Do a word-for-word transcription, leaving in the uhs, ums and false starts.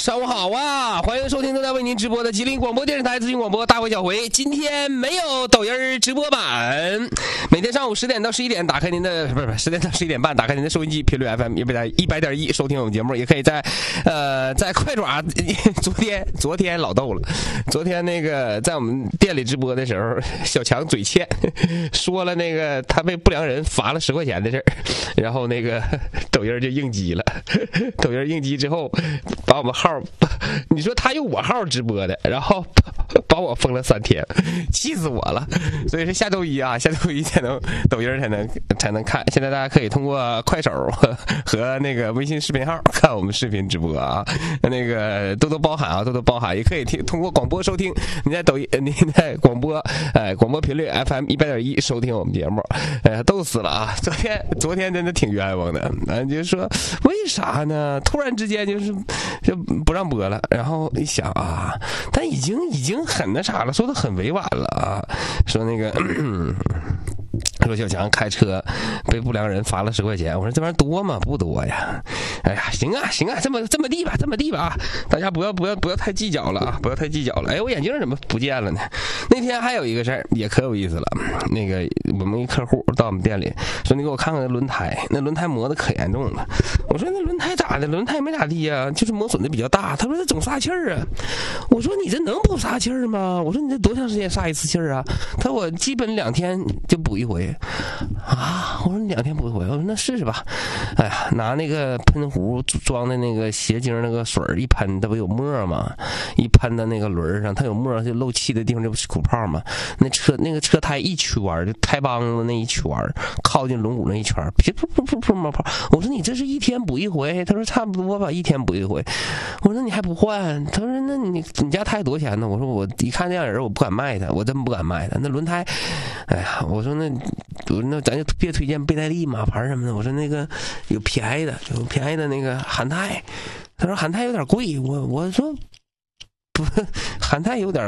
上午好啊！欢迎收听正在为您直播的吉林广播电视台资讯广播大会小回。今天没有抖音直播版，每天上午十点到十一点打开您的不是不是十点到十一点半打开您的收音机，频率 F M 一百点一百点一收听我们节目，也可以在呃在快爪。昨天昨天老逗了，昨天那个在我们店里直播的时候，小强嘴欠说了那个他被不良人罚了十块钱的事儿，然后那个抖音就应激了，抖音应激之后把我们号，你说他用我号直播的，然后把我封了三天，气死我了。所以说下周一啊，下周一才能抖音才能才能看。现在大家可以通过快手和和那个微信视频号看我们视频直播啊，那个多多包涵啊，多多包涵，也可以听通过广播收听。你在抖音，你在广播，哎，广播频率 F M 一百点一收听我们节目，哎，逗死了啊！昨天昨天真的挺冤枉的，啊，就是说为啥呢？突然之间就是就不让播了，然后一想啊，但已经已经很那啥了，说的很委婉了啊，说那个。说小强开车被不良人罚了十块钱，我说这玩意儿多吗？不多呀。哎呀，行啊行啊，这么这么地吧，这么地吧啊！大家不要不要不要太计较了啊，不要太计较了。哎，我眼镜怎么不见了呢？那天还有一个事儿也可有意思了，那个我们一客户到我们店里说，你给我看看那轮胎，那轮胎磨的可严重了。我说那轮胎咋的？轮胎没咋地呀，就是磨损的比较大。他说这总撒气儿啊。我说你这能不撒气儿吗？我说你这多长时间撒一次气儿啊？他说我基本两天就补一回。啊！我说你两天补一回，我说那试试吧。哎呀，拿那个喷壶装的那个鞋精那个水一喷，它不有沫吗？一喷到那个轮上，它有沫就漏气的地方就不是鼓泡嘛。那车那个车胎一圈，就胎帮子那一圈，靠近轮毂那一圈，噗噗噗噗噗冒泡。我说你这是一天补一回？他说差不多吧，一天补一回。我说你还不换？他说那你你家胎多少钱呢？我说我一看这样人，我不敢卖他，我真不敢卖他。那轮胎，哎呀，我说那。我说那咱就别推荐倍耐力马牌什么的，我说那个有便宜的，有便宜的那个韩泰，他说韩泰有点贵，我我说不，韩泰有点